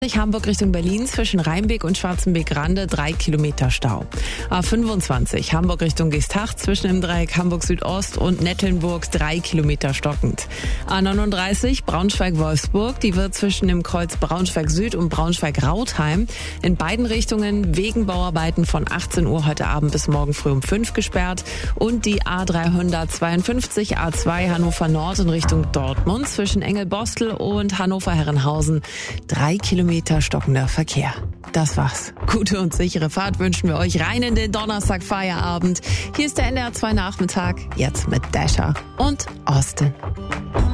Hamburg Richtung Berlin zwischen Rheinbeek und Schwarzenbeek-Rande 3 Kilometer Stau. A25 Hamburg Richtung Geesthacht zwischen dem Dreieck Hamburg Südost und Nettelnburg 3 Kilometer stockend. A39 Braunschweig-Wolfsburg, die wird zwischen dem Kreuz Braunschweig Süd und Braunschweig-Rautheim in beiden Richtungen wegen Bauarbeiten von 18 Uhr heute Abend bis morgen früh um 5 gesperrt. Und die A352 A2 Hannover Nord in Richtung Dortmund zwischen Engelbostel und Hannover-Herrenhausen 3 Kilometer stockender Verkehr. Das war's. Gute und sichere Fahrt wünschen wir euch rein in den Donnerstag-Feierabend. Hier ist der NDR 2 Nachmittag, jetzt mit Dasher und Austin.